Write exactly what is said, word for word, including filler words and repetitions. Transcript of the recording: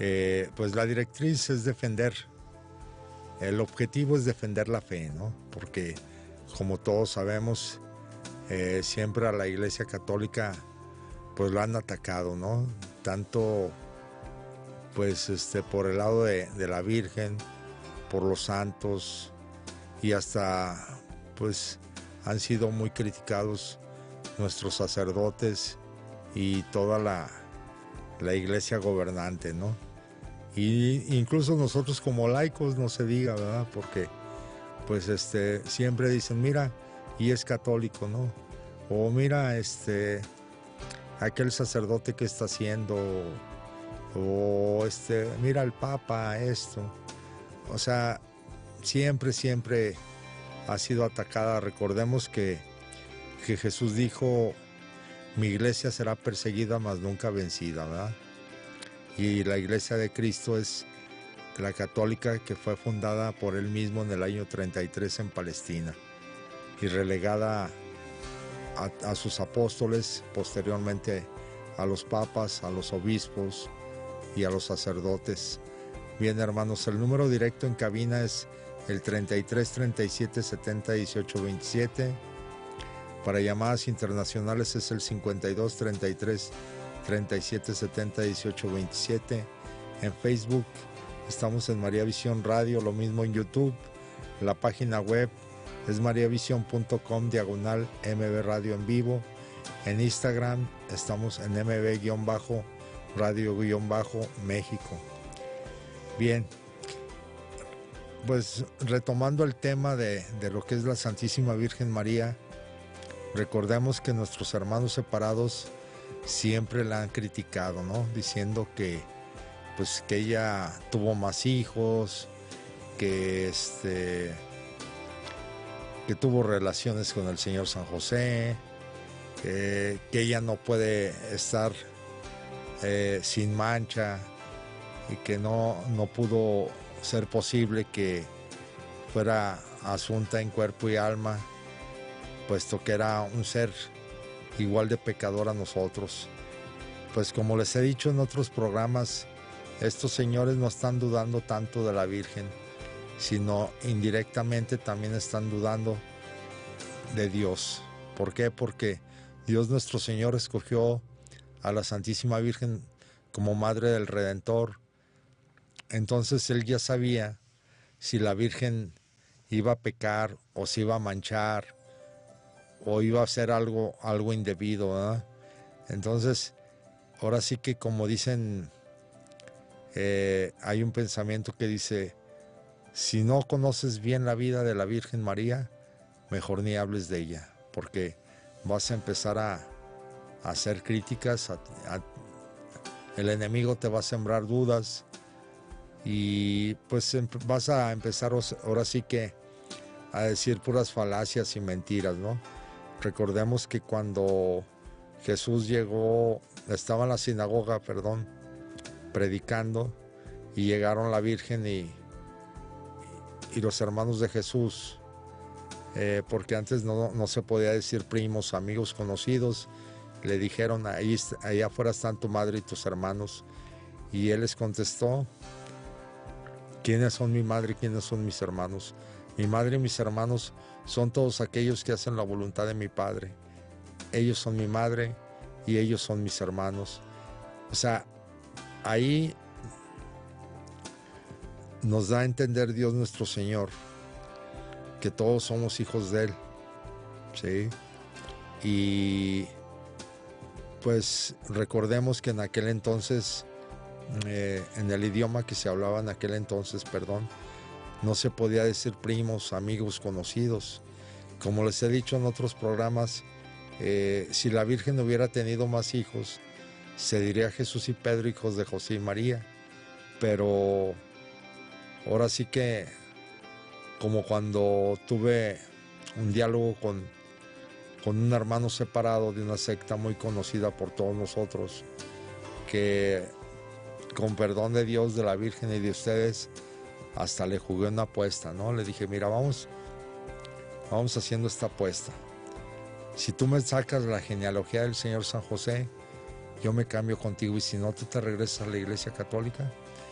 eh, pues la directriz es defender, el objetivo es defender la fe, ¿no? Porque como todos sabemos, eh, siempre a la Iglesia Católica pues lo han atacado, ¿no? Tanto pues este por el lado de, de la Virgen, por los santos, y hasta pues han sido muy criticados nuestros sacerdotes y toda la, la iglesia gobernante, ¿no? Y incluso nosotros como laicos, no se diga, ¿verdad? Porque pues este siempre dicen, mira, y es católico, ¿no? O mira, este aquel sacerdote que está haciendo, o este, mira el Papa, esto. O sea, siempre, siempre ha sido atacada. Recordemos que, que Jesús dijo, mi iglesia será perseguida, mas nunca vencida, ¿verdad? Y la iglesia de Cristo es la católica, que fue fundada por él mismo en el año treinta y tres en Palestina y relegada a, a sus apóstoles, posteriormente a los papas, a los obispos y a los sacerdotes. Bien, hermanos, el número directo en cabina es el treinta y tres, treinta y siete, setenta, dieciocho, veintisiete. Para llamadas internacionales es el cincuenta y dos, treinta y tres, treinta y siete, setenta, dieciocho, veintisiete. En Facebook estamos en María Visión Radio, lo mismo en YouTube. La página web es mariavision punto com diagonal M B Radio en vivo. En Instagram estamos en M B-radio-México. Bien, pues retomando el tema de, de lo que es la Santísima Virgen María, recordemos que nuestros hermanos separados siempre la han criticado, ¿no? Diciendo que, pues, que ella tuvo más hijos, que, este, que tuvo relaciones con el Señor San José, eh, que ella no puede estar eh, sin mancha, y que no, no pudo ser posible que fuera asunta en cuerpo y alma, puesto que era un ser igual de pecador a nosotros. Pues como les he dicho en otros programas, estos señores no están dudando tanto de la Virgen, sino indirectamente también están dudando de Dios. ¿Por qué? Porque Dios nuestro Señor escogió a la Santísima Virgen como Madre del Redentor. Entonces Él ya sabía si la Virgen iba a pecar, o si iba a manchar, o iba a hacer algo, algo indebido, ¿verdad? Entonces, ahora sí que, como dicen, eh, hay un pensamiento que dice, si no conoces bien la vida de la Virgen María, mejor ni hables de ella, porque vas a empezar a, a hacer críticas, a, a, el enemigo te va a sembrar dudas, y pues vas a empezar ahora sí que a decir puras falacias y mentiras, ¿no? Recordemos que cuando Jesús llegó, estaba en la sinagoga, perdón, predicando, y llegaron la Virgen y, y los hermanos de Jesús, eh, porque antes no, no se podía decir primos, amigos, conocidos, le dijeron, ahí, ahí afuera están tu madre y tus hermanos, y él les contestó, ¿quiénes son mi madre y quiénes son mis hermanos? Mi madre y mis hermanos son todos aquellos que hacen la voluntad de mi Padre. Ellos son mi madre y ellos son mis hermanos. O sea, ahí nos da a entender Dios nuestro Señor que todos somos hijos de Él, ¿sí? Y pues recordemos que en aquel entonces, eh, en el idioma que se hablaba en aquel entonces, perdón, no se podía decir primos, amigos, conocidos. Como les he dicho en otros programas, eh, si la Virgen hubiera tenido más hijos, se diría Jesús y Pedro, hijos de José y María. Pero ahora sí que, como cuando tuve un diálogo con, con un hermano separado de una secta muy conocida por todos nosotros, que con perdón de Dios, de la Virgen y de ustedes, hasta le jugué una apuesta, ¿no? Le dije, mira, vamos, vamos haciendo esta apuesta. Si tú me sacas la genealogía del Señor San José, yo me cambio contigo y si no, tú te regresas a la Iglesia Católica.